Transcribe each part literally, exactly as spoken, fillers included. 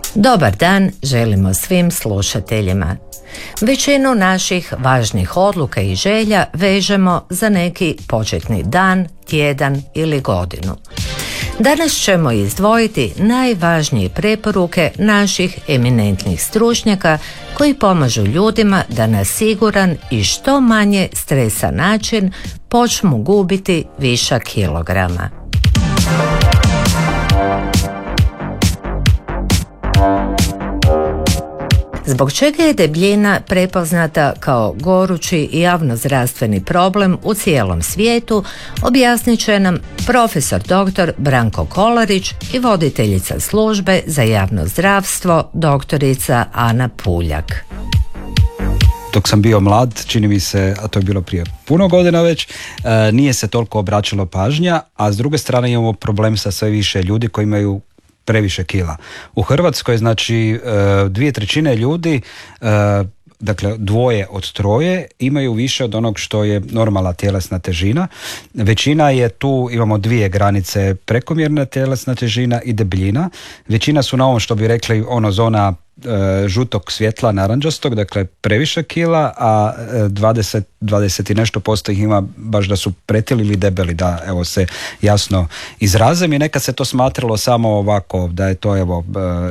Dobar dan želimo svim slušateljima. Većinu naših važnih odluka i želja vežemo za neki početni dan, tjedan ili godinu. Danas ćemo izdvojiti najvažnije preporuke naših eminentnih stručnjaka koji pomažu ljudima da na siguran i što manje stresan način počnu gubiti višak kilograma. Zbog čega je debljina prepoznata kao gorući i javnozdravstveni problem u cijelom svijetu, objasnit će nam profesor doktor Branko Kolarić i voditeljica službe za javno zdravstvo doktorica Ana Puljak. Dok sam bio mlad, čini mi se, a to je bilo prije puno godina već, e, nije se toliko obraćalo pažnja, a s druge strane imamo problem sa sve više ljudi koji imaju previše kila. U Hrvatskoj, znači, dvije trećine ljudi, dakle dvoje od troje, imaju više od onog što je normalna tjelesna težina. Većina je tu, imamo dvije granice, prekomjerna tjelesna težina i debljina. Većina su na ovom, što bi rekli, ono zona žutog svjetla, naranđastog, dakle previše kila, a dvadeset, dvadeset i nešto posto ih ima baš da su pretili ili debeli, da evo se jasno izrazem, i nekad se to smatralo samo ovako, da je to evo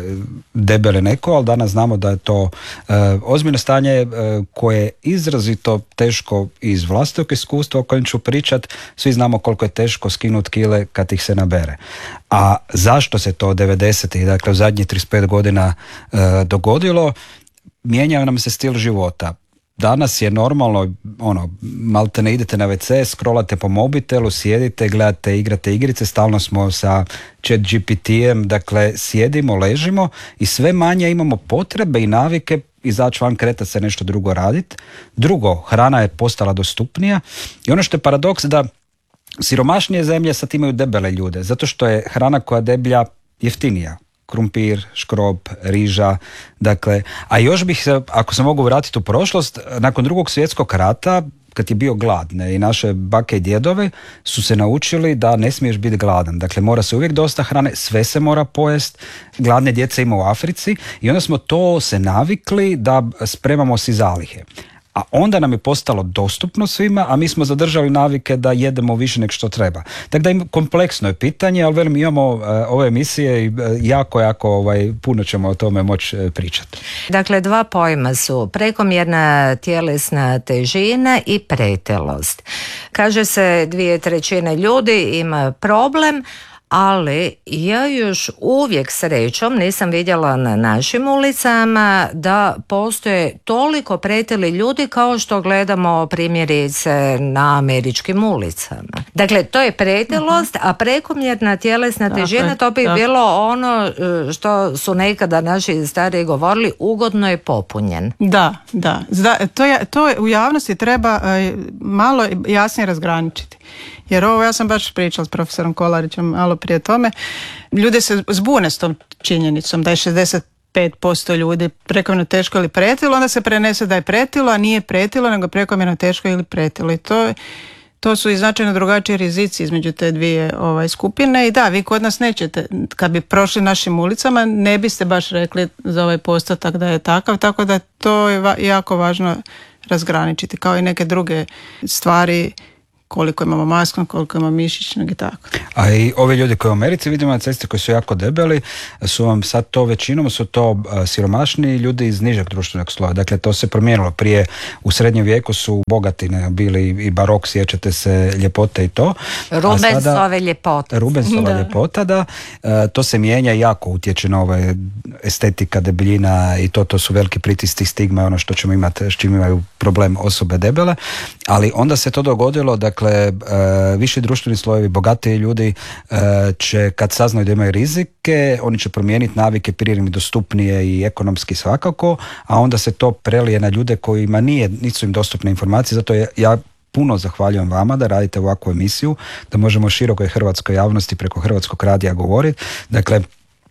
debele neko, ali danas znamo da je to ozbiljno stanje koje je izrazito teško iz vlastitog iskustva o kojem ću pričat. Svi znamo koliko je teško skinuti kile kad ih se nabere. A zašto se to devedesetih, dakle u zadnjih trideset pet godina e, dogodilo? Mijenjao nam se stil života. Danas je normalno, ono, malte ne idete na ve ce, scrollate po mobitelu, sjedite, gledate, igrate igrice, stalno smo sa chat G P T-em, dakle sjedimo, ležimo i sve manje imamo potrebe i navike izaći van, kretati se, nešto drugo raditi. Drugo, hrana je postala dostupnija i ono što je paradoks da siromašnije zemlje sad imaju debele ljude, zato što je hrana koja deblja jeftinija. Krumpir, škrob, riža, dakle, a još bih se, ako se mogu vratiti u prošlost, nakon drugog svjetskog rata, kad je bio glad, ne, i naše bake i djedove su se naučili da ne smiješ biti gladan. Dakle, mora se uvijek dosta hrane, sve se mora pojest, gladne djece ima u Africi i onda smo to se navikli da spremamo si zalihe. A onda nam je postalo dostupno svima, a mi smo zadržali navike da jedemo više nego što treba. Tako da im kompleksno je pitanje, ali velim, imamo uh, ove emisije i uh, jako, jako ovaj, puno ćemo o tome moći uh, pričati. Dakle, dva pojma su prekomjerna tjelesna težina i pretilost. Kaže se dvije trećine ljudi ima problem, ali ja još uvijek srećom nisam vidjela na našim ulicama da postoje toliko pretili ljudi kao što gledamo primjerice na američkim ulicama. Dakle, to je pretilost, a prekomjerna tjelesna težina, to bi bilo ono što su nekada naši stariji govorili, ugodno je popunjen. Da, da. To, je, to u javnosti treba malo jasnije razgraničiti. Jer ovo, ja sam baš pričala s profesorom Kolarićem malo prije tome, ljudi se zbune s tom činjenicom da je šezdeset pet posto ljudi prekomjerno teško ili pretilo, onda se prenese da je pretilo, a nije pretilo, nego prekomjerno teško ili pretilo. I to, to su i značajno drugačiji rizici između te dvije ovaj, skupine. I da, vi kod nas nećete, kad bi prošli našim ulicama, ne biste baš rekli za ovaj postotak da je takav, tako da to je va- jako važno razgraničiti, kao i neke druge stvari, koliko imamo masknog, koliko imamo mišićnog i tako. A i ovi ljudi koji u Americi vidimo na cesti koji su jako debeli, su vam sad to većinom su to siromašni ljudi iz nižeg društvenog sloja. Dakle, to se promijenilo. Prije u srednjem vijeku su bogati ne, bili i barok, sjećate se, ljepote i to. Rubensove ljepote. Rubensova ljepota, da. E, to se mijenja i jako utječe na ove estetika, debljina i to, to su veliki pritisci, stigma, ono što ćemo imati, s čim imaju problem osobe debele. Ali onda se to dogodilo, dakle, Dakle, viši društveni slojevi, bogatiji ljudi će, kad saznaju da imaju rizike, oni će promijeniti navike, prije im dostupnije i ekonomski svakako, a onda se to prelije na ljude kojima nije, nisu im dostupne informacije. Zato je, ja puno zahvaljujem vama da radite ovakvu emisiju, da možemo širokoj hrvatskoj javnosti preko Hrvatskog radija govoriti. Dakle,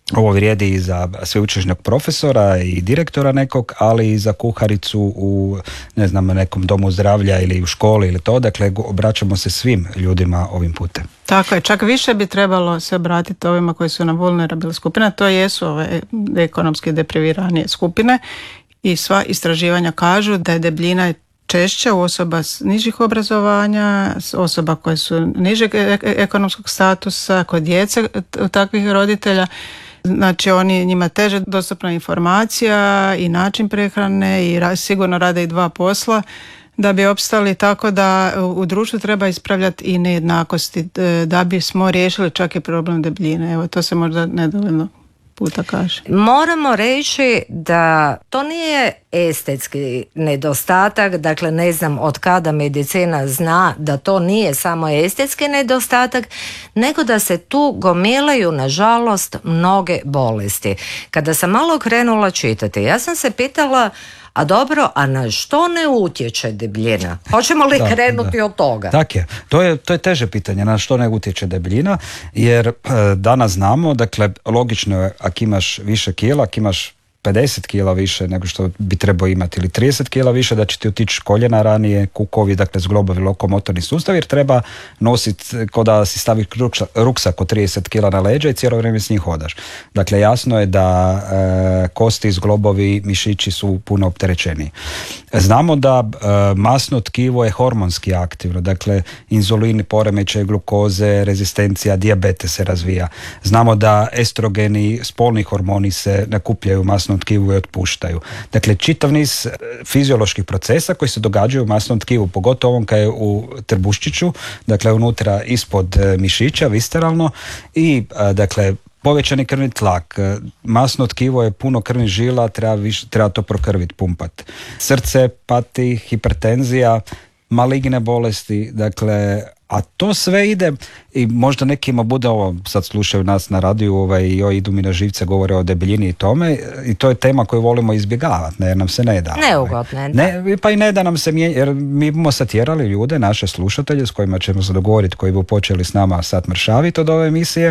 Ovo vrijedi i za sveučilišnog profesora i direktora nekog, ali i za kuharicu u, ne znam, nekom domu zdravlja ili u školi ili to. Dakle, obraćamo se svim ljudima ovim putem. Tako je, čak više bi trebalo se obratiti ovima koji su na vulnerabilne skupine, to jesu ove ekonomski depriviranije skupine i sva istraživanja kažu da je debljina češća u osoba s nižih obrazovanja, osoba koje su nižeg ekonomskog statusa, kod djece takvih roditelja. Znači oni, njima teže dostupna informacija i način prehrane i ra- sigurno rade i dva posla da bi opstali, tako da u društvu treba ispravljati i nejednakosti da bismo riješili čak i problem debljine. Evo, to se možda nedovoljno puta kaže. Moramo reći da to nije estetski nedostatak, dakle ne znam od kada medicina zna da to nije samo estetski nedostatak, nego da se tu gomilaju nažalost mnoge bolesti. Kada sam malo krenula čitati, ja sam se pitala, a dobro, a na što ne utječe debljina? Hoćemo li da, krenuti da. od toga? Tako je. To je, to je teže pitanje, na što ne utječe debljina, jer e, danas znamo, dakle, logično je, ako imaš više kila, ako imaš pedeset kila više nego što bi trebao imati ili trideset kila više, da će ti otići koljena ranije, kukovi, dakle zglobovi, lokomotorni sustav, jer treba nositi ko da si staviš ruksak od trideset kila na leđa i cijelo vrijeme s njim hodaš. Dakle, jasno je da e, kosti, zglobovi, mišići su puno opterećeniji. Znamo da e, masno tkivo je hormonski aktivno, dakle inzulin, poremećaj glukoze, rezistencija, dijabetes se razvija. Znamo da estrogeni, spolni hormoni se nakupljaju u masnom tkivu i otpuštaju. Dakle, čitav niz fizioloških procesa koji se događaju u masnom tkivu, pogotovo ovom kad je u trbuščiću, dakle unutra ispod mišića, visceralno, i dakle povećani krvni tlak, masno tkivo je puno krvnih žila, treba, više, treba to prokrviti, pumpat. Srce pati, hipertenzija, maligne bolesti, dakle, a to sve ide i možda nekima bude ovo, sad slušaju nas na radiju, ovaj, joj, idu mi na živce, govore o debljini i tome, i to je tema koju volimo izbjegavati, ne, jer nam se ne da. Neugodne, ne, pa i ne da nam se mijenja, jer mi bomo satjerali ljude, naše slušatelje s kojima ćemo se dogovoriti, koji bi počeli s nama sad mršaviti od ove emisije,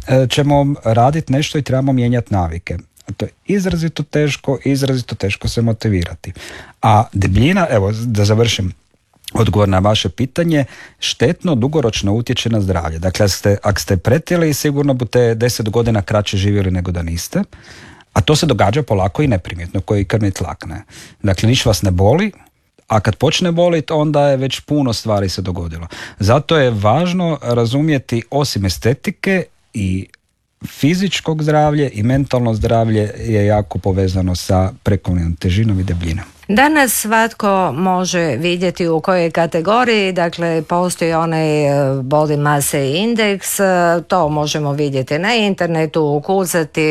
ćemo raditi nešto i trebamo mijenjati navike. To je izrazito teško, izrazito teško se motivirati. A debljina, evo da završim odgovor na vaše pitanje, štetno dugoročno utječe na zdravlje. Dakle, ako ste, ako ste pretjeli, sigurno budete deset godina kraće živjeli nego da niste, a to se događa polako i neprimjetno, koji krvni tlak. Ne? Dakle, niš vas ne boli, a kad počne boliti, onda je već puno stvari se dogodilo. Zato je važno razumjeti, osim estetike i fizičkog zdravlje i mentalno zdravlje je jako povezano sa prekomjernom težinom i debljinom. Danas svatko može vidjeti u kojoj kategoriji, dakle postoji onaj body mass index, to možemo vidjeti na internetu, ukucati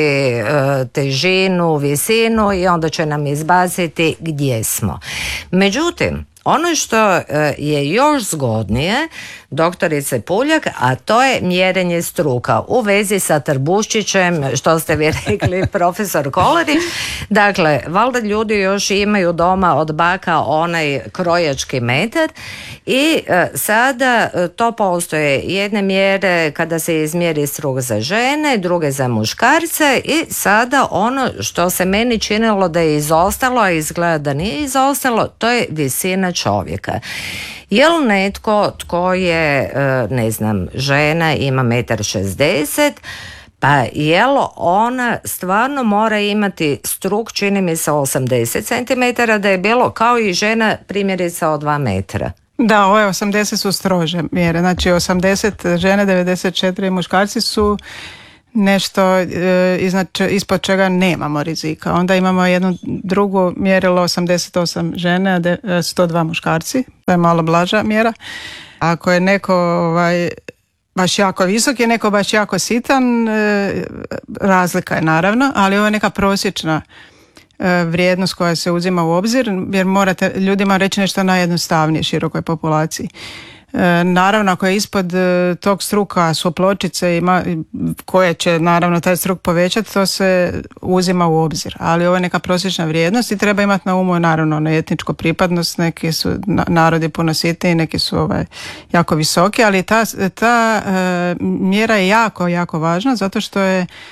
težinu, visinu i onda će nam izbaciti gdje smo. Međutim, ono što je još zgodnije, doktorice Puljak, a to je mjerenje struka u vezi sa trbuščićem, što ste vi rekli, profesor Kolarić. Dakle, valjda ljudi još imaju doma od baka onaj krojački metar i e, sada to postoje jedne mjere kada se izmjeri struk za žene, druge za muškarce i sada ono što se meni činilo da je izostalo, a izgleda da nije izostalo, to je visina čovjeka. Je li netko tko je, ne znam, žena, ima metar šezdeset, pa je li ona stvarno mora imati struk, čini mi se osamdeset centimetara, da je bilo kao i žena primjerice od dva metra? Da, ove osamdeset su strože mjere, znači osamdeset žene, devedeset četiri muškarci su nešto e, iznad, ispod čega nemamo rizika. Onda imamo jednu drugu mjerilo, osamdeset osam žene, a de, sto dva muškarci, to je malo blaža mjera. Ako je neko ovaj, baš jako visok, je neko baš jako sitan, e, razlika je naravno, ali ovo je neka prosječna e, vrijednost koja se uzima u obzir, jer morate ljudima reći nešto najjednostavnije širokoj populaciji. E, naravno, ako je ispod e, tog struka su pločice ima, koje će naravno taj struk povećati, to se uzima u obzir. Ali ovo je neka prosječna vrijednost i treba imati na umu naravno na etničku pripadnost. Neki su na, narodi puno sitniji, neki su ovaj, jako visoki, ali ta, ta e, mjera je jako, jako važna zato što je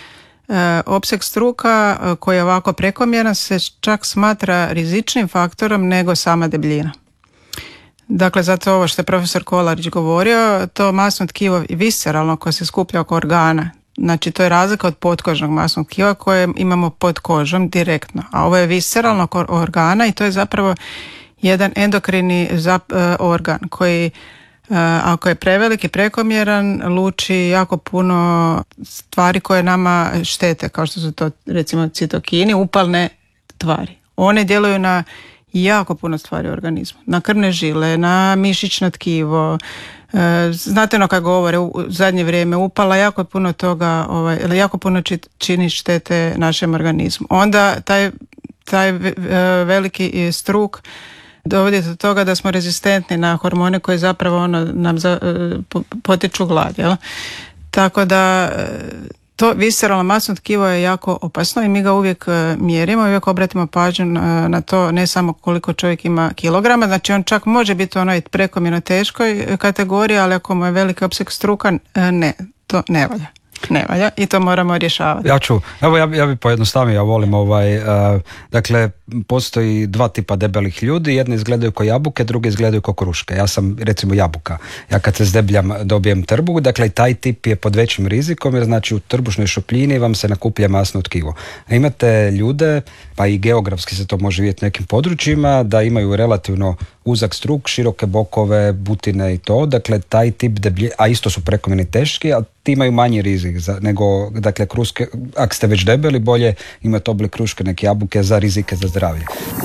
e, opseg struka e, koji je ovako prekomjeran se čak smatra rizičnim faktorom nego sama debljina. Dakle, zato ovo što je profesor Kolarić govorio, to masno tkivo i visceralno koje se skuplja oko organa, znači to je razlika od potkožnog masnog tkiva koje imamo pod kožom direktno, a ovo je visceralno oko organa i to je zapravo jedan endokrini zap- organ koji ako je prevelik i prekomjeran luči jako puno stvari koje nama štete, kao što su to recimo citokini, upalne tvari. One djeluju na jako puno stvari u organizmu, na krvne žile, na mišićno tkivo. Znate ono kad govore u zadnje vrijeme upala jako puno toga, ovaj, jako puno čini štete našem organizmu. Onda taj, taj veliki struk dovodi do toga da smo rezistentni na hormone koje zapravo ono nam za, potiču glad. Jel? Tako da to visceralno masno tkivo je jako opasno i mi ga uvijek mjerimo, uvijek obratimo pažnju na to ne samo koliko čovjek ima kilograma, znači on čak može biti u onoj prekomjerno teškoj kategoriji, ali ako mu je veliki opseg struka, ne, to ne valja. Ne valja i to moramo rješavati. Ja ću, evo ja, ja bi pojednostavio, ja volim ovaj, uh, dakle postoji dva tipa debelih ljudi, jedni izgledaju kao jabuke, drugi izgledaju kao kruške. Ja sam recimo jabuka. Ja kad se zdebljam dobijem trbuh, dakle taj tip je pod većim rizikom jer znači u trbušnoj šupljini vam se nakuplja masno tkivo. A imate ljude, pa i geografski se to može vidjeti nekim područjima, da imaju relativno uzak struk, široke bokove, butine i to, dakle taj tip deblje, a isto su prekomjerni teški, a ti imaju manji rizik za, nego, dakle kruške, ako ste već debeli, bolje imate oblik kruške, neke jabuke za rizike za zdravlje.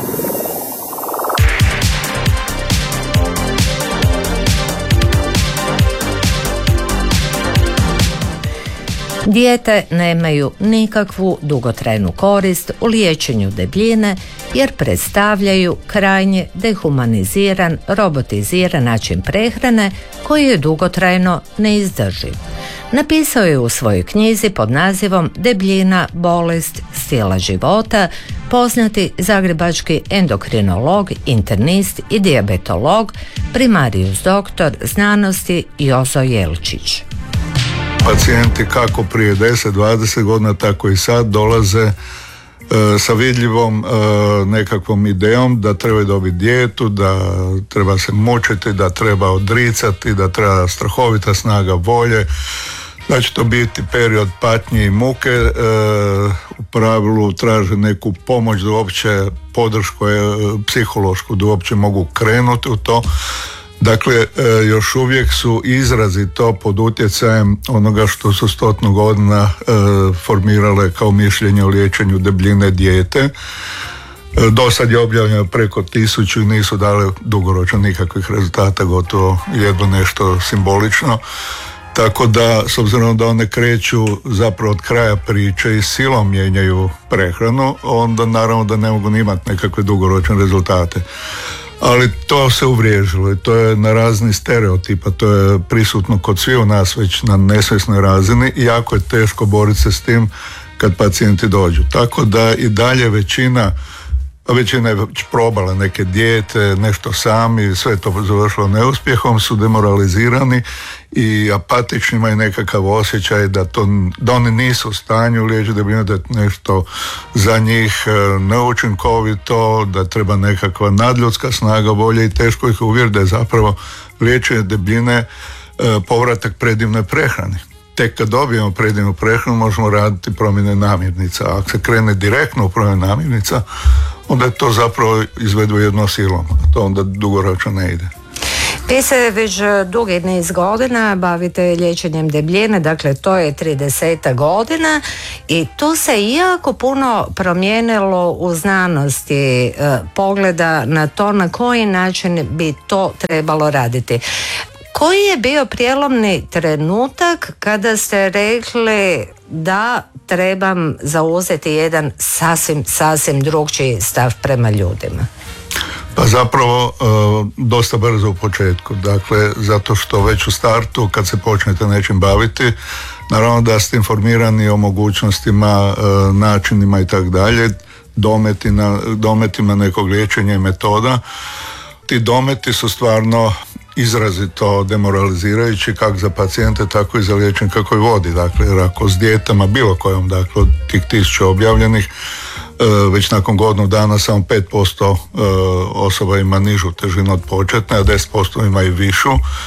Dijete nemaju nikakvu dugotrajnu korist u liječenju debljine jer predstavljaju krajnje dehumaniziran, robotiziran način prehrane koji je dugotrajno neizdrživ. Napisao je u svojoj knjizi pod nazivom Debljina, bolest stila života poznati zagrebački endokrinolog, internist i dijabetolog, primarius doktor znanosti Jozo Jelčić. Pacijenti kako prije deset dvadeset godina tako i sad dolaze e, sa vidljivom e, nekakvom idejom da treba dobiti dijetu, da treba se mučiti, da treba odricati, da treba strahovita snaga volje, da će to biti period patnje i muke, e, u pravilu traže neku pomoć da uopće podršku e, psihološku, da uopće mogu krenuti u to. Dakle, još uvijek su izrazito pod utjecajem onoga što su stotnu godina formirale kao mišljenje o liječenju debljine dijete. Do sad je objavljeno preko tisuću i nisu dale dugoročno nikakvih rezultata, gotovo jedno nešto simbolično. Tako da, s obzirom da one kreću zapravo od kraja priče i silom mijenjaju prehranu, onda naravno da ne mogu ni imati nekakve dugoročne rezultate. Ali to se uvriježilo i to je na razni stereotipa, to je prisutno kod svih u nas već na nesvjesnoj razini i jako je teško boriti se s tim kad pacijenti dođu. Tako da i dalje većina, većina je već probala neke dijete, nešto sami, sve to završilo neuspjehom, su demoralizirani i apatični, imaju nekakav osjećaj da, to, da oni nisu u stanju liječiti debljinu, da je nešto za njih neučinkovito, da treba nekakva nadljudska snaga volje i teško ih uvjeriti da je zapravo liječenje debljine povratak predivnoj prehrani. Tek kad dobijemo predivnu prehranu možemo raditi promjene namirnica. Ako se krene direktno u promjene namirnica, onda je to zapravo izvedu jednom silom, a to onda dugoročno ne ide. Vi se već dugi niz godina bavite liječenjem debljine, dakle to je trideset godina i tu se jako puno promijenilo u znanosti e, pogleda na to na koji način bi to trebalo raditi. Koji je bio prijelomni trenutak kada ste rekli da trebam zauzeti jedan sasvim, sasvim drugčiji stav prema ljudima? Pa zapravo dosta brzo u početku, dakle zato što već u startu kad se počnete nečim baviti, naravno da ste informirani o mogućnostima, načinima i tako dalje, dometima nekog liječenja i metoda. Ti dometi su stvarno izrazito demoralizirajući kako za pacijente, tako i za liječnika koji vodi. Dakle, jer ako s dijetama bilo kojom, dakle od tih tisuća objavljenih, već nakon godinu dana samo pet posto osoba ima nižu težinu od početne, a deset posto ima i višu,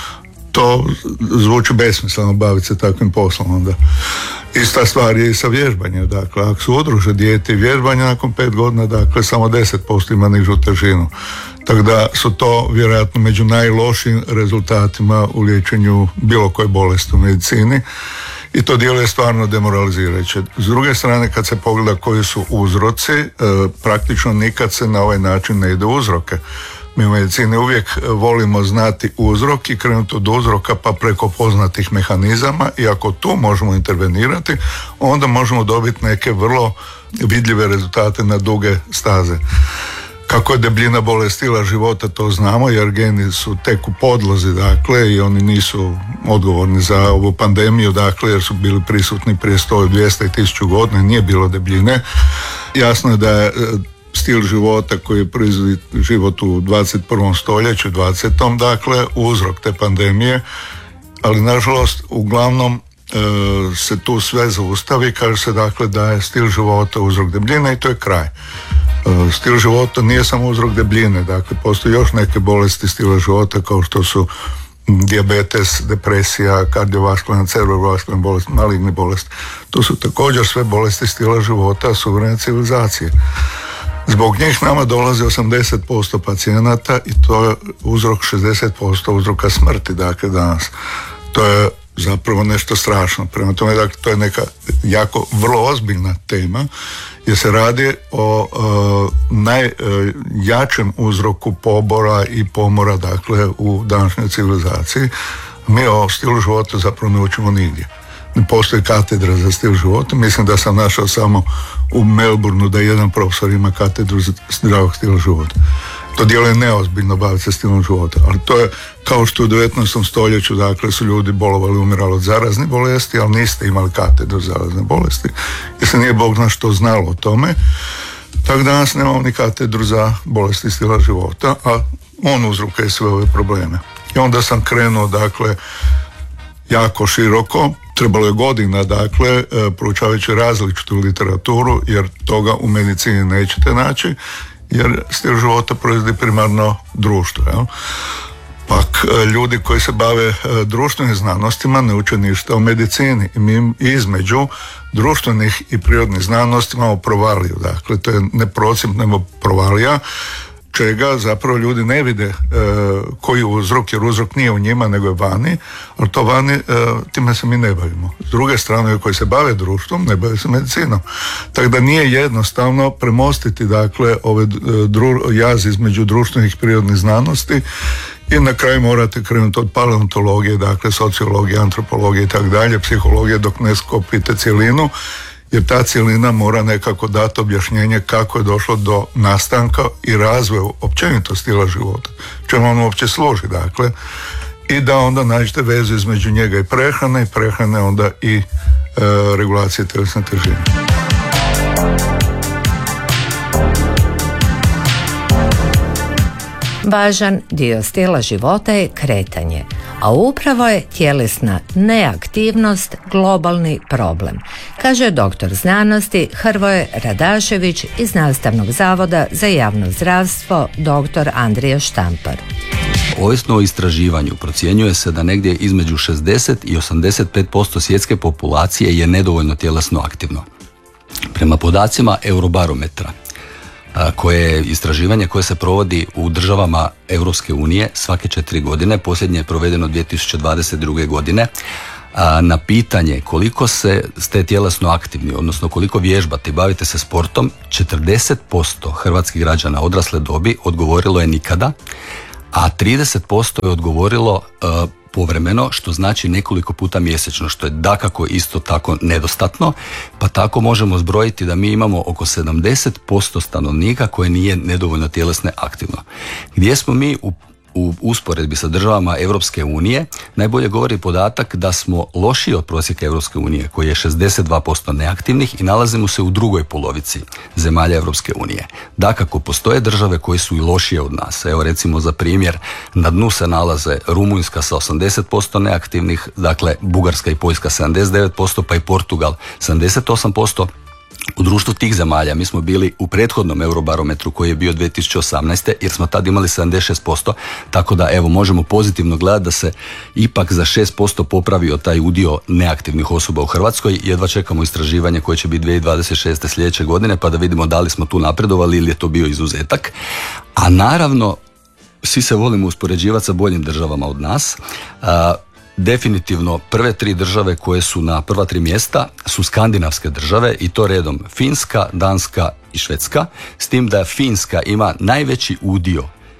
to zvuči besmisleno baviti se takvim poslom onda. Ista stvar je i sa vježbanjem. Dakle, ako su udruže dijete i vježbanje nakon pet godina, dakle, samo deset posto ima nižu težinu. Tako da su to vjerojatno među najlošijim rezultatima u liječenju bilo koje bolesti u medicini i to djeluje stvarno demoralizirajuće. S druge strane, kad se pogleda koji su uzroci, praktično nikad se na ovaj način ne ide u uzroke. Mi u medicini uvijek volimo znati uzrok i krenuti od uzroka pa preko poznatih mehanizama i ako tu možemo intervenirati, onda možemo dobiti neke vrlo vidljive rezultate na duge staze. Kako je debljina bolest stila života, to znamo, jer geni su tek u podlozi, dakle, i oni nisu odgovorni za ovu pandemiju, dakle, jer su bili prisutni prije sto, dvjesto i tisuću godina, nije bilo debljine. Jasno je da je stil života koji proizvodi život u dvadeset prvom stoljeću, dvadesetom dakle, uzrok te pandemije, ali nažalost uglavnom e, se tu sve zaustavi, kaže se dakle da je stil života uzrok debljine i to je kraj. E, stil života nije samo uzrok debljine, dakle postoje još neke bolesti stila života kao što su dijabetes, depresija, kardiovaskularna, cerebrovaskularna bolest, maligni bolest. To su također sve bolesti stila života suvremene civilizacije. Zbog njih nama dolazi osamdeset posto pacijenata i to je uzrok šezdeset posto uzroka smrti, dakle, danas. To je zapravo nešto strašno. Prema tome, dakle, to je neka jako vrlo ozbiljna tema jer se radi o uh, najjačem uzroku pobora i pomora, dakle, u današnjoj civilizaciji. Mi o stilu života zapravo ne učimo nigdje. Ne postoji katedra za stil života. Mislim da sam našao samo u Melbourneu da jedan profesor ima katedru za zdravog stila života. To djeluje neozbiljno baviti se stilom života, ali to je kao što u devetnaestom stoljeću, dakle, su ljudi bolovali, umirali od zaraznih bolesti, ali niste imali katedru za zarazne bolesti, jer se nije Bog zna što znalo o tome. Tako danas nemamo ni katedru za bolesti stila života, a on uzrokuje sve ove probleme. I onda sam krenuo, dakle, jako široko, trebalo je godina, dakle, proučavajući različitu literaturu, jer toga u medicini nećete naći, jer stil života proizvodi primarno društvo. Jel? Pak ljudi koji se bave društvenim znanostima ne uče ništa o medicini i mi između društvenih i prirodnih znanosti imamo provaliju. Dakle, to je ne procip, nego provalija, čega zapravo ljudi ne vide e, koji je uzrok, jer uzrok nije u njima nego je vani, ali to vani, e, time se mi ne bavimo. S druge strane, koji se bave društvom, ne bave se medicinom. Tako da nije jednostavno premostiti, dakle, ove dru, jaz između društvenih i prirodnih znanosti i na kraju morate krenuti od paleontologije, dakle, sociologije, antropologije i tako dalje, psihologije, dok ne skopite cjelinu, jer ta cjelina mora nekako dati objašnjenje kako je došlo do nastanka i razvoja općenito stila života, čemu on uopće služi, dakle, i da onda nađete vezu između njega i prehrane i prehrane onda i e, regulacije tjelesne težine. Važan dio stila života je kretanje, a upravo je tjelesna neaktivnost globalni problem, kaže doktor znanosti Hrvoje Radašević iz Nastavnog zavoda za javno zdravstvo doktor Andrija Štampar. Ovisno o istraživanju procjenjuje se da negdje između šezdeset i osamdeset pet posto svjetske populacije je nedovoljno tjelesno aktivno. Prema podacima Eurobarometra, koje je istraživanje koje se provodi u državama Europske unije svake četiri godine, posljednje je provedeno dvije tisuće dvadeset druge godine, na pitanje koliko se ste tjelesno aktivni, odnosno koliko vježbate i bavite se sportom, četrdeset posto hrvatskih građana odrasle dobi odgovorilo je nikada, a trideset posto je odgovorilo uh, povremeno, što znači nekoliko puta mjesečno, što je dakako isto tako nedostatno, pa tako možemo zbrojiti da mi imamo oko sedamdeset posto stanovnika koje nije nedovoljno tjelesne aktivno. Gdje smo mi u u usporedbi sa državama Europske unije najbolje govori podatak da smo lošiji od prosjeka Europske unije koji je šezdeset dva posto neaktivnih i nalazimo se u drugoj polovici zemalja Europske unije. Dakako, postoje države koje su i lošije od nas. Evo recimo za primjer, na dnu se nalaze Rumunjska sa osamdeset posto neaktivnih, dakle Bugarska i Poljska sedamdeset devet posto, pa i Portugal sedamdeset osam posto. U društvu tih zemalja mi smo bili u prethodnom Eurobarometru koji je bio dvije tisuće osamnaeste. jer smo tad imali sedamdeset šest posto, tako da evo možemo pozitivno gledati da se ipak za šest posto popravio taj udio neaktivnih osoba u Hrvatskoj. Jedva čekamo istraživanje koje će biti dvije tisuće dvadeset šeste sljedeće godine pa da vidimo da li smo tu napredovali ili je to bio izuzetak. A naravno, svi se volimo uspoređivati sa boljim državama od nas. Definitivno prve tri države koje su na prva tri mjesta su skandinavske države i to redom Finska, Danska i Švedska, s tim da Finska ima najveći udio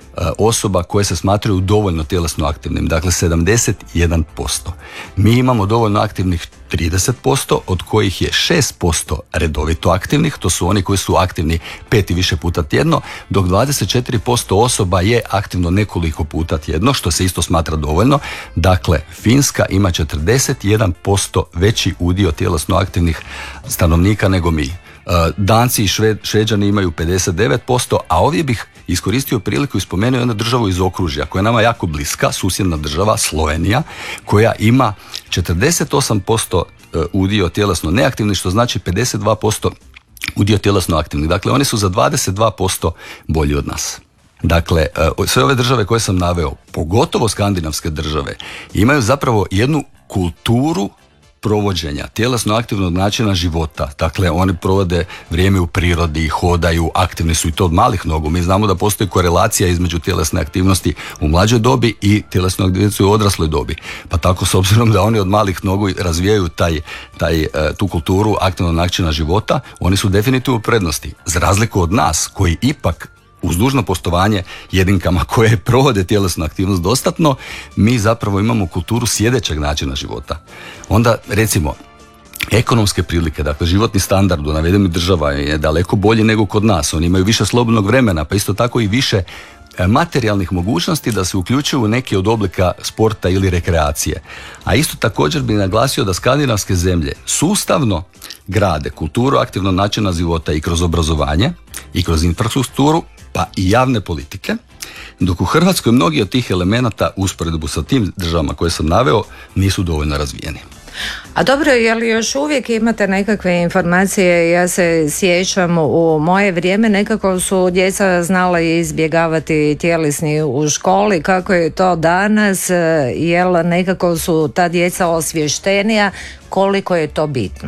osoba koje se smatraju dovoljno tjelesno aktivnim, dakle sedamdeset jedan posto. Mi imamo dovoljno aktivnih trideset posto, od kojih je šest posto redovito aktivnih, to su oni koji su aktivni pet i više puta tjedno, dok dvadeset četiri posto osoba je aktivno nekoliko puta tjedno, što se isto smatra dovoljno. Dakle, Finska ima četrdeset jedan posto veći udio tjelesno aktivnih stanovnika nego mi. Danci i Šved, Šveđani imaju pedeset devet posto, a ovdje bih iskoristio priliku i spomenuo jednu državu iz okružja koja je nama jako bliska, susjedna država Slovenija, koja ima četrdeset osam posto udio tjelesno neaktivnih, što znači pedeset dva posto udio tjelesno aktivnih. Dakle, oni su za dvadeset dva posto bolji od nas. Dakle, sve ove države koje sam naveo, pogotovo skandinavske države, imaju zapravo jednu kulturu provođenja tjelesno aktivnog načina života. Dakle, oni provode vrijeme u prirodi, hodaju, aktivni su i to od malih nogu. Mi znamo da postoji korelacija između tjelesne aktivnosti u mlađoj dobi i tjelesne aktivnosti u odrasloj dobi. Pa tako, s obzirom da oni od malih nogu razvijaju taj, taj, tu kulturu aktivnog načina života, oni su definitivno u prednosti. Za razliku od nas, koji ipak uz dužno poštovanje jedinkama koje provode tjelesnu aktivnost dostatno, mi zapravo imamo kulturu sjedećeg načina života. Onda, recimo, ekonomske prilike, dakle životni standard u navedenih država je daleko bolji nego kod nas. Oni imaju više slobodnog vremena, pa isto tako i više materijalnih mogućnosti da se uključuju u neki od oblika sporta ili rekreacije. A isto također bi naglasio da skandinavske zemlje sustavno grade kulturu aktivnog načina života i kroz obrazovanje i kroz infrastrukturu, pa i javne politike, dok u Hrvatskoj mnogi od tih elemenata u usporedbu sa tim državama koje sam naveo nisu dovoljno razvijeni. A dobro, je li još uvijek imate nekakve informacije? Ja se sjećam, u moje vrijeme nekako su djeca znala izbjegavati tjelesni u školi. Kako je to danas? Jel nekako su ta djeca osvještenija? Koliko je to bitno?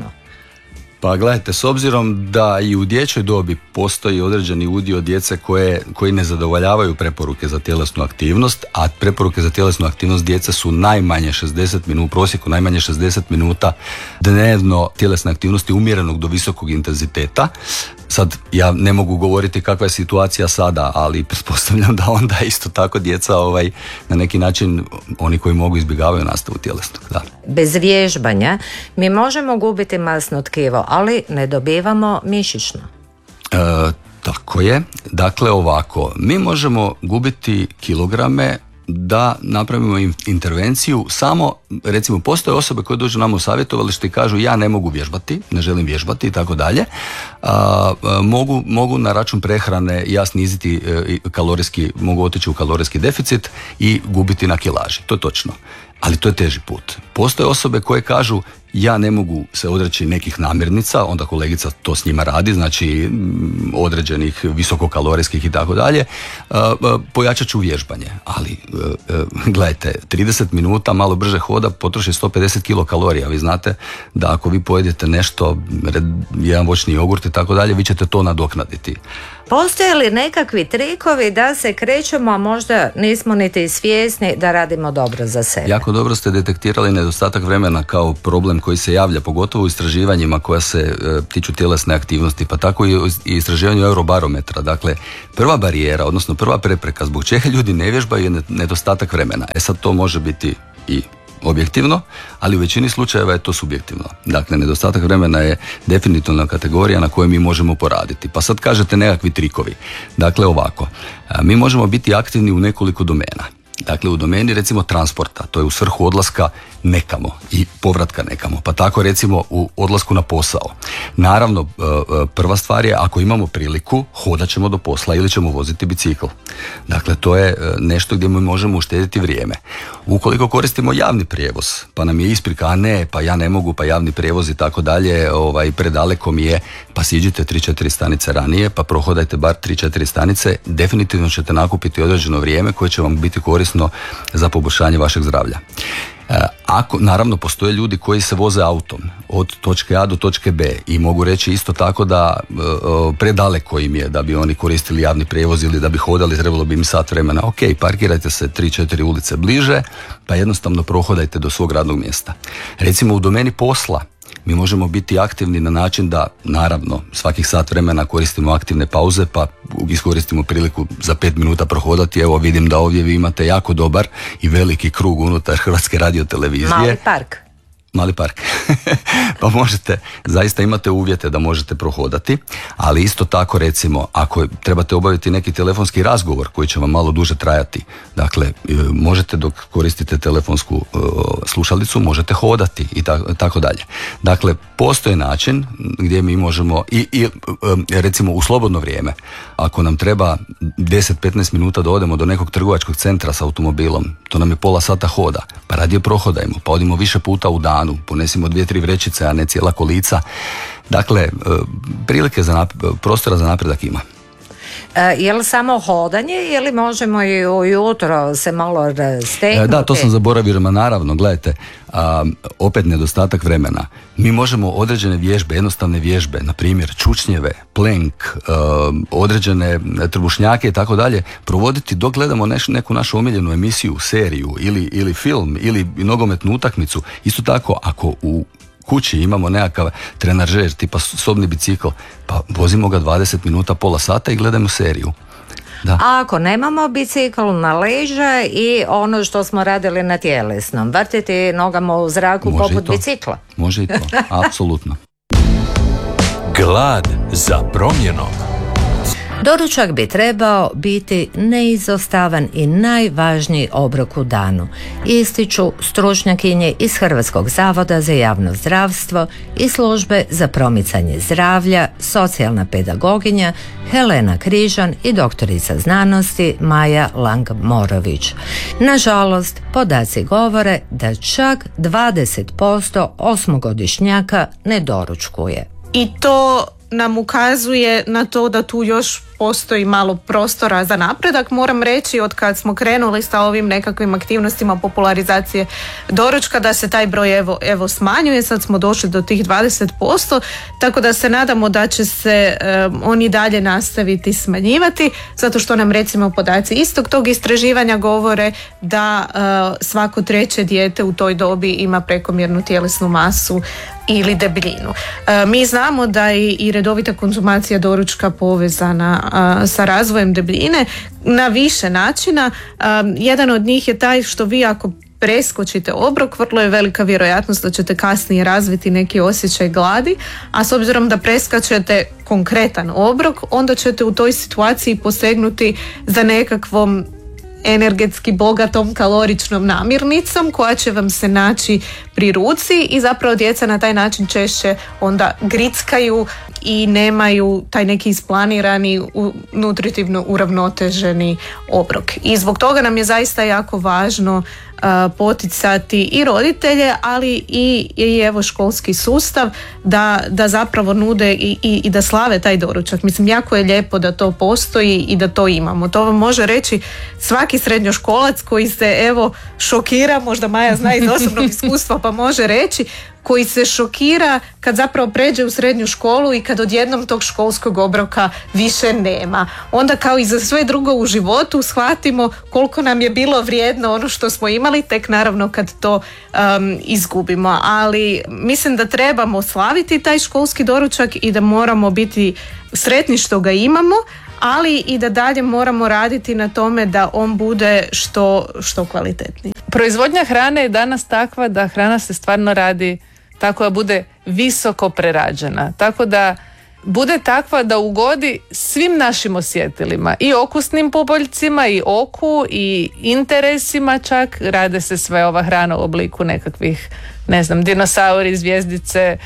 Pa gledajte, s obzirom da i u dječjoj dobi postoji određeni udio djece koje, koji ne zadovoljavaju preporuke za tjelesnu aktivnost, a preporuke za tjelesnu aktivnost djece su najmanje šezdeset minuta, u prosjeku najmanje šezdeset minuta dnevno tjelesne aktivnosti umjerenog do visokog intenziteta. Sad, ja ne mogu govoriti kakva je situacija sada, ali pretpostavljam da onda isto tako djeca ovaj, na neki način, oni koji mogu izbjegavaju nastavu tjelesnog. Da. Bez vježbanja mi možemo gubiti masno tkivo, ali ne dobivamo mišićno. E, tako je. Dakle, ovako, mi možemo gubiti kilograme da napravimo intervenciju samo, recimo, postoje osobe koje dođu nam u savjetovalište i kažu ja ne mogu vježbati, ne želim vježbati i tako dalje. Mogu, mogu na račun prehrane ja sniziti kalorijski, mogu otići u kalorijski deficit i gubiti na kilaži. To je točno. Ali to je teži put. Postoje osobe koje kažu ja ne mogu se odreći nekih namirnica, onda kolegica to s njima radi, znači određenih visokokalorijskih i tako dalje, pojačat ću vježbanje. Ali gledajte, trideset minuta malo brže hoda potroši sto pedeset kilokalorija. Vi znate da ako vi pojedete nešto, jedan voćni jogurt i tako dalje, vi ćete to nadoknaditi. Postoje li nekakvi trikovi da se krećemo, a možda nismo niti svjesni da radimo dobro za sebe? Jako dobro ste detektirali nedostatak vremena kao problem koji se javlja, pogotovo u istraživanjima koja se e, tiču tjelesne aktivnosti, pa tako i u istraživanju Eurobarometra. Dakle, prva barijera, odnosno prva prepreka zbog čega ljudi ne vježbaju je nedostatak vremena. E sad to može biti i objektivno, ali u većini slučajeva je to subjektivno. Dakle, nedostatak vremena je definitivna kategorija na kojoj mi možemo poraditi. Pa sad kažete nekakvi trikovi. Dakle, ovako, mi možemo biti aktivni u nekoliko domena. Dakle, u domeni recimo transporta, to je u svrhu odlaska nekamo i povratka nekamo. Pa tako recimo u odlasku na posao. Naravno, prva stvar je ako imamo priliku, hodat ćemo do posla ili ćemo voziti bicikl. Dakle, to je nešto gdje mi možemo uštediti vrijeme. Ukoliko koristimo javni prijevoz, pa nam je isprika, a ne, pa ja ne mogu, pa javni prijevoz i tako dalje, ovaj, predaleko mi je, pa siđite tri četiri stanice ranije, pa prohodajte bar tri četiri stanice, definitivno ćete nakupiti određeno vrijeme koje će vam biti korisno za poboljšanje vašeg zdravlja. Ako, naravno, postoje ljudi koji se voze autom od točke A do točke B i mogu reći isto tako da e, predaleko im je da bi oni koristili javni prijevoz ili da bi hodali, trebalo bi im sat vremena. Ok, parkirajte se tri četiri ulice bliže, pa jednostavno prohodajte do svog radnog mjesta. Recimo u domeni posla mi možemo biti aktivni na način da, naravno, svakih sat vremena koristimo aktivne pauze, pa iskoristimo priliku za pet minuta prohodati. Evo, vidim da ovdje vi imate jako dobar i veliki krug unutar Hrvatske radiotelevizije. Mali park. Mali park. Pa možete, zaista imate uvjete da možete prohodati, ali isto tako recimo ako trebate obaviti neki telefonski razgovor koji će vam malo duže trajati, dakle možete dok koristite telefonsku uh, slušalicu, možete hodati i tako, tako dalje. Dakle, postoji način gdje mi možemo i, i um, recimo u slobodno vrijeme, ako nam treba deset do petnaest minuta da odemo do nekog trgovačkog centra s automobilom, to nam je pola sata hoda, pa radije prohodajmo, pa odimo više puta u danu, ponesimo dvije, tri vrećice, a ne cijela kolica. Dakle, prilike za nap- prostora za napredak ima. E, je li samo hodanje ili možemo i ujutro se malo rastegnuti? E, da, to sam zaboravio, ma naravno, gledajte, a, opet nedostatak vremena. Mi možemo određene vježbe, jednostavne vježbe, na primjer čučnjeve, plank, a, određene trbušnjake i tako dalje, provoditi dok gledamo neš, neku našu omiljenu emisiju, seriju ili, ili film ili nogometnu utakmicu. Isto tako, ako u kući imamo nekakav trenažer tipa sobni bicikl, pa vozimo ga dvadeset minuta, pola sata i gledamo seriju. Da. A ako nemamo bicikl, na leže i ono što smo radili na tjelesnom, vrtiti nogama u zraku može poput bicikla. Može i to, apsolutno. Glad za promjenom. Doručak bi trebao biti neizostavan i najvažniji obrok u danu, ističu stručnjakinje iz Hrvatskog zavoda za javno zdravstvo i službe za promicanje zdravlja, socijalna pedagoginja Helena Križan i doktorica znanosti Maja Lang-Morović. Nažalost, podaci govore da čak dvadeset posto osmogodišnjaka ne doručkuje. I to nam ukazuje na to da tu još postoji malo prostora za napredak. Moram reći, od kad smo krenuli sa ovim nekakvim aktivnostima popularizacije doručka, da se taj broj evo, evo smanjuje, sad smo došli do tih dvadeset posto, tako da se nadamo da će se um, oni dalje nastaviti smanjivati, zato što nam recimo podaci istog tog istraživanja govore da uh, svako treće dijete u toj dobi ima prekomjernu tjelesnu masu ili debljinu. E, mi znamo da je i redovita konzumacija doručka povezana a, sa razvojem debljine na više načina. A, jedan od njih je taj što vi ako preskočite obrok, vrlo je velika vjerojatnost da ćete kasnije razviti neki osjećaj gladi, a s obzirom da preskačete konkretan obrok, onda ćete u toj situaciji posegnuti za nekakvom energetski bogatom kaloričnom namirnicom koja će vam se naći pri ruci i zapravo djeca na taj način češće onda grickaju i nemaju taj neki isplanirani nutritivno uravnoteženi obrok. I zbog toga nam je zaista jako važno uh, poticati i roditelje, ali i, i evo školski sustav da, da zapravo nude i, i, i da slave taj doručak. Mislim, jako je lijepo da to postoji i da to imamo. To vam može reći svaki srednjoškolac koji se evo šokira, možda Maja zna iz osobnog iskustva pa može reći, koji se šokira kad zapravo pređe u srednju školu i kad odjednom tog školskog obroka više nema. Onda kao i za sve drugo u životu shvatimo koliko nam je bilo vrijedno ono što smo imali, tek naravno kad to um, izgubimo. Ali mislim da trebamo slaviti taj školski doručak i da moramo biti sretni što ga imamo, ali i da dalje moramo raditi na tome da on bude što, što kvalitetniji. Proizvodnja hrane je danas takva da hrana se stvarno radi tako da bude visoko prerađena. Tako da bude takva da ugodi svim našim osjetilima, i okusnim poboljcima, i oku, i interesima čak. Rade se sve ova hrana u obliku nekakvih, ne znam, dinosauri, zvjezdice,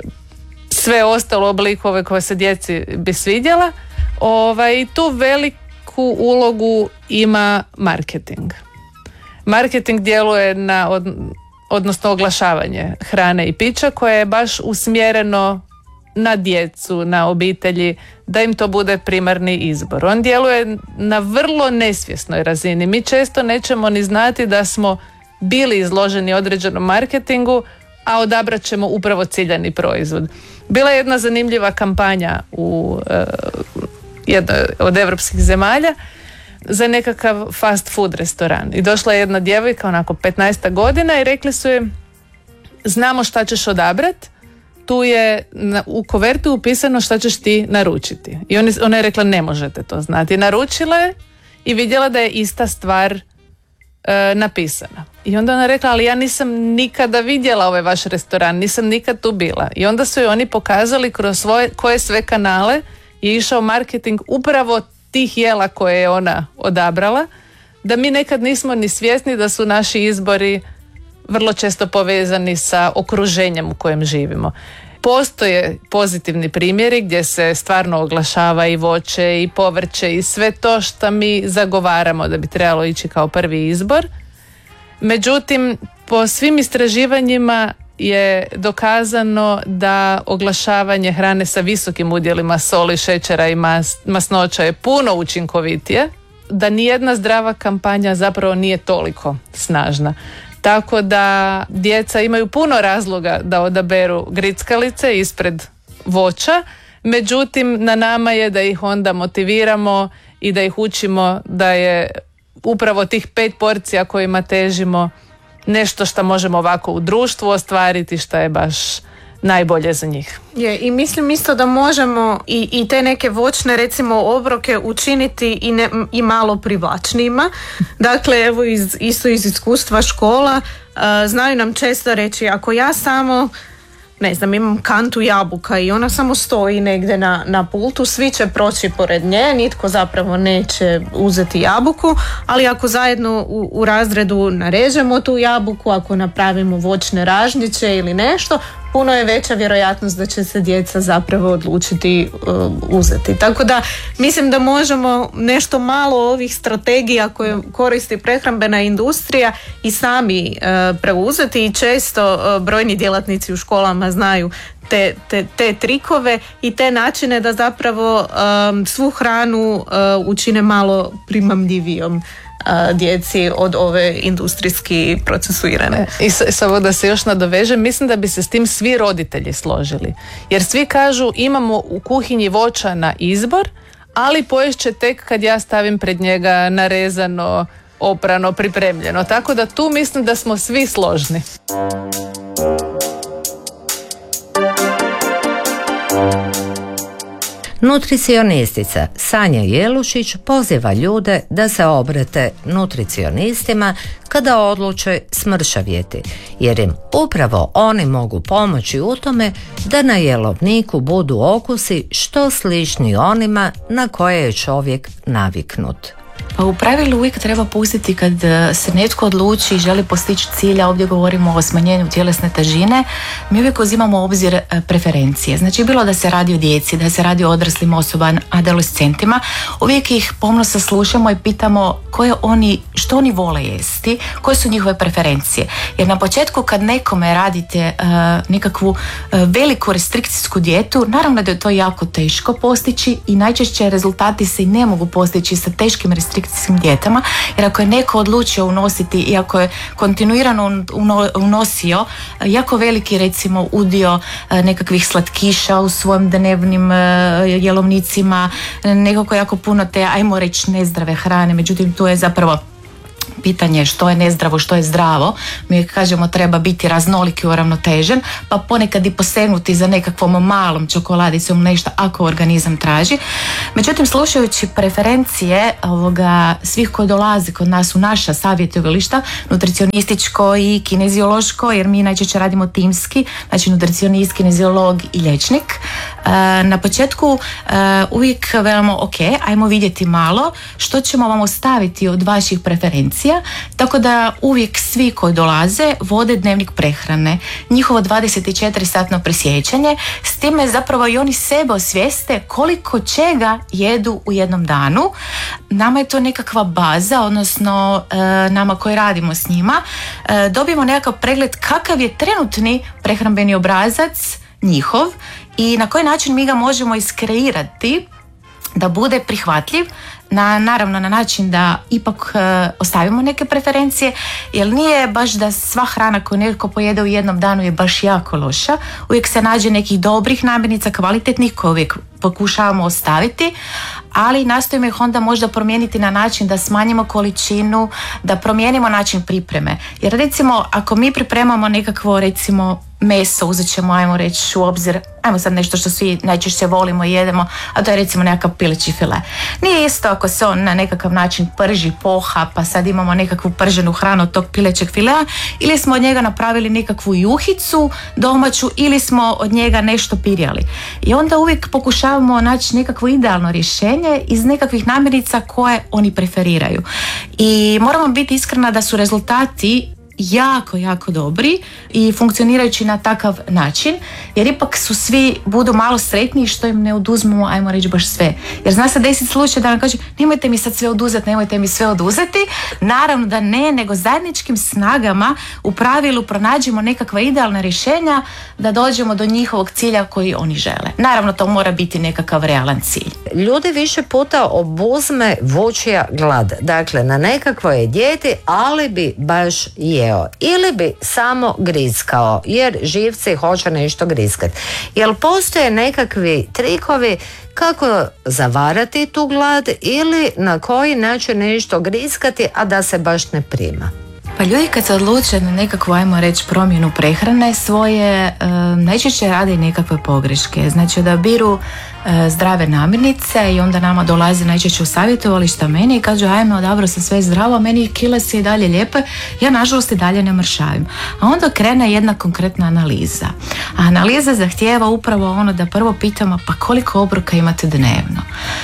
sve ostalo oblikove koje se djeci bi svidjela. Ovaj, i tu veliku ulogu ima marketing. Marketing djeluje na, od, odnosno oglašavanje hrane i pića koje je baš usmjereno na djecu, na obitelji, da im to bude primarni izbor. On djeluje na vrlo nesvjesnoj razini. Mi često nećemo ni znati da smo bili izloženi određenom marketingu, a odabrat ćemo upravo ciljani proizvod. Bila je jedna zanimljiva kampanja u uh, jednoj od europskih zemalja za nekakav fast food restoran. I došla je jedna djevojka, onako petnaest godina, i rekli su je: znamo šta ćeš odabrat, tu je na, u kovertu upisano šta ćeš ti naručiti. I on, ona je rekla: ne možete to znati. Naručila je i vidjela da je ista stvar e, napisana. I onda ona rekla: ali ja nisam nikada vidjela ovaj vaš restoran, nisam nikad tu bila. I onda su joj oni pokazali kroz svoje, koje sve kanale je išao marketing upravo tih jela koje je ona odabrala, da mi nekad nismo ni svjesni da su naši izbori vrlo često povezani sa okruženjem u kojem živimo. Postoje pozitivni primjeri gdje se stvarno oglašava i voće i povrće i sve to što mi zagovaramo da bi trebalo ići kao prvi izbor. Međutim, po svim istraživanjima je dokazano da oglašavanje hrane sa visokim udjelima soli, šećera i mas, masnoća je puno učinkovitije, da nijedna zdrava kampanja zapravo nije toliko snažna. Tako da djeca imaju puno razloga da odaberu grickalice ispred voća, međutim na nama je da ih onda motiviramo i da ih učimo da je upravo tih pet porcija kojima težimo nešto što možemo ovako u društvu ostvariti, što je baš najbolje za njih. Je, i mislim isto da možemo i, i te neke voćne, recimo, obroke učiniti i, ne, i malo privlačnijima. Dakle, evo iz, isto iz iskustva škola, uh, znaju nam često reći: ako ja samo, ne znam, imam kantu jabuka i ona samo stoji negdje na, na pultu, svi će proći pored nje, nitko zapravo neće uzeti jabuku, ali ako zajedno u, u razredu narežemo tu jabuku, ako napravimo voćne ražnjiće ili nešto, puno je veća vjerojatnost da će se djeca zapravo odlučiti uh, uzeti. Tako da mislim da možemo nešto malo ovih strategija koje koristi prehrambena industrija i sami uh, preuzeti, i često uh, brojni djelatnici u školama znaju te, te, te trikove i te načine da zapravo um, svu hranu uh, učine malo primamljivijom djeci od ove industrijski procesuirane. I samo da se još nadovežem, mislim da bi se s tim svi roditelji složili. Jer svi kažu: imamo u kuhinji voća na izbor, ali pojest će tek kad ja stavim pred njega narezano, oprano, pripremljeno. Tako da tu mislim da smo svi složni. Nutricionistica Sanja Jelušić poziva ljude da se obrate nutricionistima kada odluče smršavjeti, jer im upravo oni mogu pomoći u tome da na jelovniku budu okusi što slični onima na koje je čovjek naviknut. Pa u pravilu uvijek treba pustiti kad se netko odluči i želi postići cilj, a ovdje govorimo o smanjenju tjelesne težine, mi uvijek uzimamo u obzir preferencije. Znači, bilo da se radi o djeci, da se radi o odraslim osobama, adolescentima, uvijek ih pomno saslušamo i pitamo koje oni, što oni vole jesti, koje su njihove preferencije. Jer na početku kad nekome radite uh, nekakvu uh, veliku restrikcijsku dijetu, naravno da je to jako teško postići i najčešće rezultati se i ne mogu postići sa teškim restrikcijskim dijetama, jer ako je neko odlučio unositi i ako je kontinuirano unosio jako veliki, recimo, udio nekakvih slatkiša u svojim dnevnim jelovnicima, nekako jako puno te, ajmo reći, nezdrave hrane, međutim tu je zapravo pitanje što je nezdravo, što je zdravo. Mi kažemo treba biti raznolik i uravnotežen, pa ponekad i posegnuti za nekakvom malom čokoladicom nešto ako organizam traži. Međutim, slušajući preferencije ovoga, svih koji dolaze kod nas u naša savjetovališta, nutricionističko i kineziološko, jer mi najčešće radimo timski, znači nutricionist, kineziolog i liječnik. Na početku uvijek velimo ok, ajmo vidjeti malo što ćemo vam ostaviti od vaših preferencija, tako da uvijek svi koji dolaze vode dnevnik prehrane, njihovo dvadeset četiri satno presjećanje, s time zapravo i oni sebe osvijeste koliko čega jedu u jednom danu. Nama je to nekakva baza, odnosno nama koji radimo s njima, dobijemo nekakav pregled kakav je trenutni prehrambeni obrazac njihov i na koji način mi ga možemo iskreirati da bude prihvatljiv, na, naravno na način da ipak e, ostavimo neke preferencije, jer nije baš da sva hrana koju netko pojede u jednom danu je baš jako loša. Uvijek se nađe nekih dobrih namirnica, kvalitetnih, koje uvijek pokušavamo ostaviti, ali nastojimo ih onda možda promijeniti na način da smanjimo količinu, da promijenimo način pripreme. Jer recimo ako mi pripremamo nekakvo recimo meso, uzet ćemo, ajmo reći u obzir, ajmo sad nešto što svi najčešće volimo i jedemo, a to je recimo nekakav pileći file. Nije isto ako se on na nekakav način prži, poha, pa sad imamo nekakvu prženu hranu od tog pilećeg filea, ili smo od njega napravili nekakvu juhicu domaću, ili smo od njega nešto pirjali. I onda uvijek pokušavamo naći nekakvo idealno rješenje iz nekakvih namirnica koje oni preferiraju. I moramo biti iskrena da su rezultati jako, jako dobri i funkcionirajući na takav način, jer ipak su svi budu malo sretniji što im ne oduzmemo, ajmo reći, baš sve. Jer zna se desiti slučaj da nam kaže nemojte mi sad sve oduzeti, nemojte mi sve oduzeti. Naravno da ne, nego zajedničkim snagama u pravilu pronađemo nekakva idealna rješenja da dođemo do njihovog cilja koji oni žele. Naravno to mora biti nekakav realan cilj. Ljudi više puta obuzme vučija glad, dakle na nekakvoj dijeti, ali bi baš je ili bi samo griskao jer živci hoće nešto griskati. Jel postoje nekakvi trikovi kako zavarati tu glad ili na koji način nešto griskati, a da se baš ne prima? Pa ljudi kad se odluče na nekakvu, ajmo reći, promjenu prehrane svoje, e, najčešće rade i nekakve pogreške. Znači odabiru e, zdrave namirnice i onda nama dolazi najčešće u savjetovališta meni i kažu ajme, odabrao sam sve zdravo, meni kile se i dalje lijepe, ja nažalost i dalje ne mršavim. A onda krene jedna konkretna analiza. A analiza zahtijeva upravo ono da prvo pitamo pa koliko obroka imate dnevno.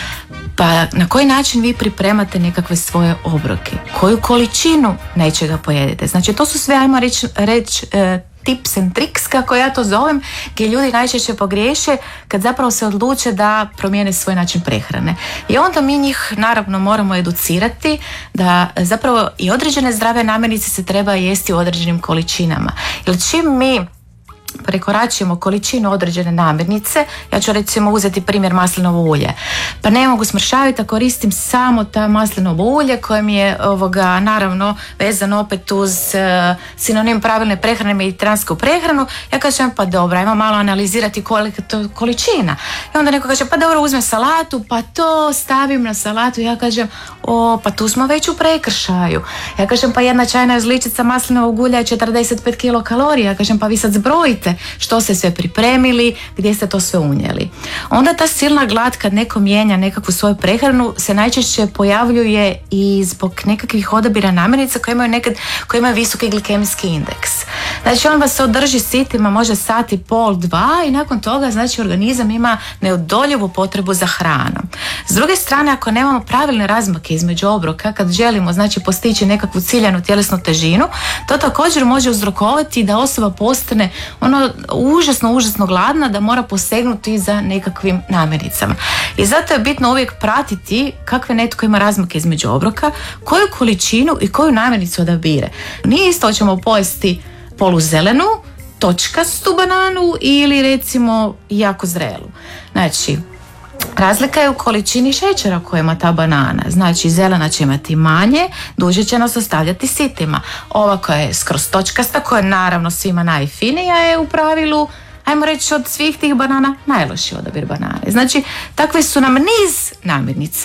Pa na koji način vi pripremate nekakve svoje obroke? Koju količinu nečega pojedete? Znači to su sve, ajmo reći, reć, e, tips and tricks, kako ja to zovem, gdje ljudi najčešće pogriješe kad zapravo se odluče da promijene svoj način prehrane. I onda mi njih naravno moramo educirati da zapravo i određene zdrave namirnice se treba jesti u određenim količinama. Jer čim mi prekoračimo količinu određene namirnice, ja ću recimo uzeti primjer maslinovo ulje. Pa ne mogu smršaviti, a koristim samo ta maslinovo ulje koje mi je ovoga, naravno vezano opet uz uh, sinonim pravilne prehrane, mediteransku prehranu. Ja kažem pa dobro, ajmo malo analizirati kolika to količina. I onda neko kaže pa dobro, uzme salatu, pa to stavim na salatu. Ja kažem o, pa tu smo već u prekršaju. Ja kažem pa jedna čajna žličica maslinovog ulja je četrdeset pet kilokalorija. Ja kažem pa vi sad zbrojite što ste sve pripremili, gdje ste to sve unijeli. Onda ta silna glad kad neko mijenja nekakvu svoju prehranu se najčešće pojavljuje i zbog nekakvih odabira namirnica koje imaju nekad, koje imaju visoki glikemijski indeks. Znači on vas se održi sitima, može sat i pol, dva i nakon toga znači organizam ima neodoljivu potrebu za hranom. S druge strane, ako nemamo pravilne razmake između obroka, kad želimo znači postići nekakvu ciljanu tjelesnu težinu, to također može uzrokovati da osoba postane ono užasno, užasno gladna da mora posegnuti za nekakvim namirnicama. I zato je bitno uvijek pratiti kakve netko ima razmake između obroka, koju količinu i koju namirnicu odabire. Nije isto hoćemo pojesti poluzelenu, točkastu bananu ili recimo jako zrelu. Znači, razlika je u količini šećera koju ima ta banana. Znači, zelena će imati manje, duže će nas ostavljati sitima. Ova koja je skroz točkasta, koja je naravno svima najfinija, je u pravilu, ajmo reći, od svih tih banana najlošiji odabir banane. Znači, takve su nam niz namirnica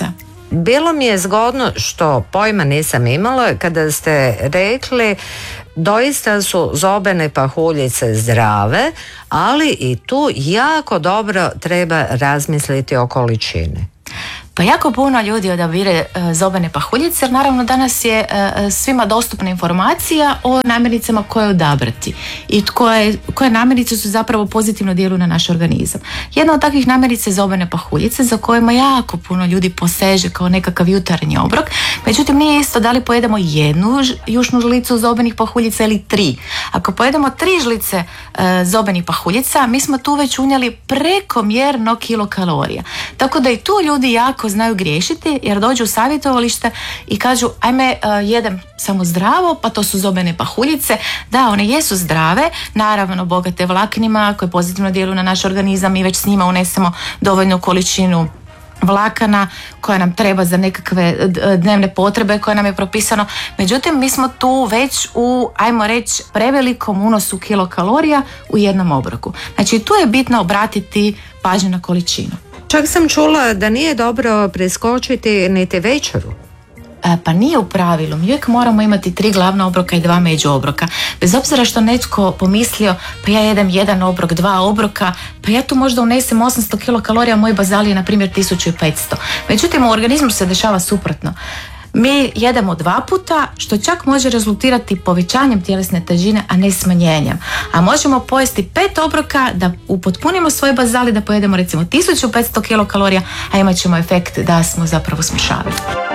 bilo mi je zgodno, što pojma nisam imala, kada ste rekli doista su zobene pahuljice zdrave, ali i tu jako dobro treba razmisliti o količini. Pa jako puno ljudi odabire e, zobene pahuljice, jer naravno danas je e, svima dostupna informacija o namirnicama koje odabrati i koje, koje namirnice su zapravo pozitivno djeluju na naš organizam. Jedna od takvih namirnica je zobene pahuljice, za kojima jako puno ljudi poseže kao nekakav jutarnji obrok. Međutim, nije isto da li pojedemo jednu jušnu žlicu zobenih pahuljica ili tri. Ako pojedemo tri žlice e, zobenih pahuljica, mi smo tu već unijeli prekomjerno kilokalorija. Tako da i tu ljudi jako znaju griješiti, jer dođu u savjetovalište i kažu ajme uh, jedem samo zdravo, pa to su zobene pahuljice. Da, one jesu zdrave, naravno bogate vlaknima koje pozitivno djeluju na naš organizam i već s njima unesemo dovoljnu količinu vlakana koja nam treba za nekakve dnevne potrebe koje nam je propisano. Međutim, mi smo tu već u, ajmo reći, prevelikom unosu kilokalorija u jednom obroku. Znači, tu je bitno obratiti pažnju na količinu. Čak sam čula da nije dobro preskočiti niti večeru. E, pa nije u pravilu. Mi uvijek moramo imati tri glavna obroka i dva među obroka. Bez obzira što netko pomislio, pa ja jedem jedan obrok, dva obroka, pa ja tu možda unesem osamsto kilokalorija, moj bazal je na primjer tisuću petsto. Međutim, u organizmu se dešava suprotno. Mi jedemo dva puta, što čak može rezultirati povećanjem tjelesne težine, a ne smanjenjem. A možemo pojesti pet obroka da upotpunimo svoj bazal i da pojedemo recimo tisuću petsto kilokalorija, a imat ćemo efekt da smo zapravo smršavili.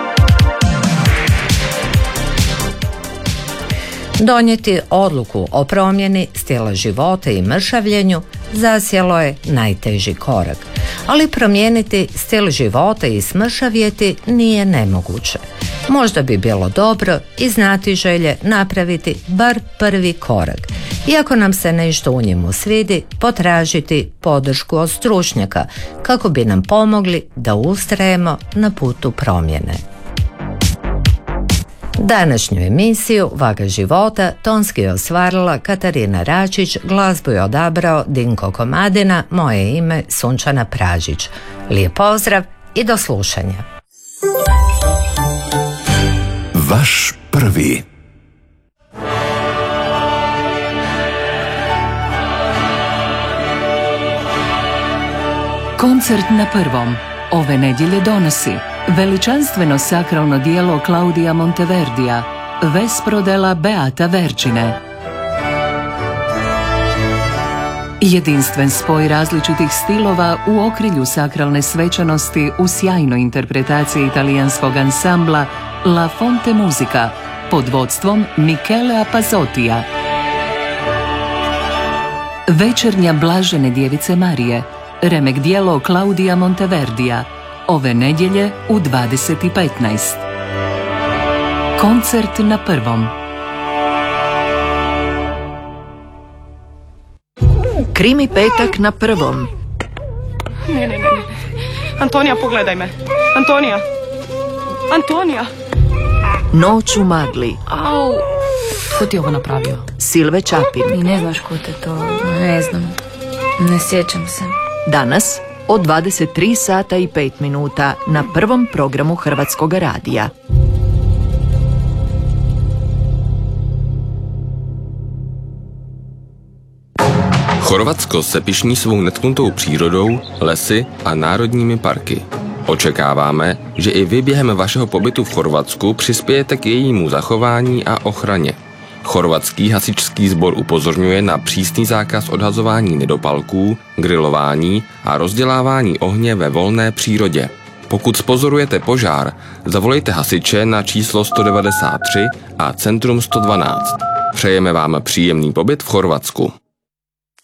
Donijeti odluku o promjeni stila života i mršavljenju zasjelo je najteži korak. Ali promijeniti stil života i smršavjeti nije nemoguće. Možda bi bilo dobro i znati želje napraviti bar prvi korak. Iako nam se nešto u njemu svidi, potražiti podršku od stručnjaka kako bi nam pomogli da ustrajemo na putu promjene. Današnju emisiju Vaga života tonski je ostvarila Katarina Račić, glazbu je odabrao Dinko Komadina, moje ime Sunčana Pražić. Lijep pozdrav i do slušanja. Vaš prvi. Koncert na prvom ove nedjelje donosi veličanstveno sakralno djelo Claudia Monteverdija, Vespro della Beata Vergine. Jedinstven spoj različitih stilova u okrilju sakralne svečanosti u sjajnoj interpretaciji italijanskog ansambla La Fonte Musica pod vodstvom Michele Apazotija. Večernja Blažene djevice Marije, remek djelo Claudia Monteverdija, ove nedjelje u dvadeset i petnaest. Koncert na prvom. Krimi petak na prvom. Ne, ne, ne, ne. Antonija, pogledaj me. Antonija. Antonija. Noć u magli. Au. Ko ti je ovo napravio? Silve Čapin. I ne znaš ko te to, ne znam. Ne sjećam se. Danas od dvadeset tri sata i pet minuta na prvom programu Hrvatskog radija. Chorvatsko se pyšní svou netknutou přírodou, lesy a národními parky. Očekáváme, že i vy během vašeho pobytu v Chorvatsku přispějete k jejímu zachování a ochraně. Chorvatský hasičský sbor upozorňuje na přísný zákaz odhazování nedopalků, grilování a rozdělávání ohně ve volné přírodě. Pokud spozorujete požár, zavolejte hasiče na číslo sto devadesát tři a Centrum sto dvanáct. Přejeme vám příjemný pobyt v Chorvatsku.